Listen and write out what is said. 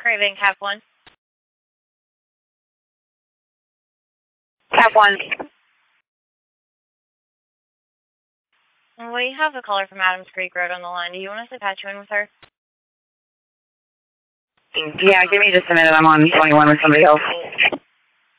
Craving Cap 1. Cap 1. Well, you have a caller from Adams Creek Road on the line. Do you want us to patch you in with her? Yeah, give me just a minute. I'm on 21 with somebody else.